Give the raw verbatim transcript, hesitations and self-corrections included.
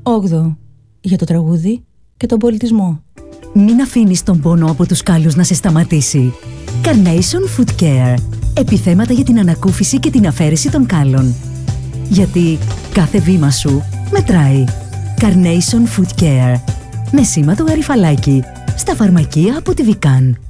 Όγδοο. Για το τραγούδι και τον πολιτισμό. Μην αφήνεις τον πόνο από τους κάλους να σε σταματήσει. Carnation Foot Care. Επιθέματα για την ανακούφιση και την αφαίρεση των κάλων. Γιατί κάθε βήμα σου μετράει. Carnation Foot Care. Με σήμα το γαριφαλάκι. Στα φαρμακεία από τη Vican.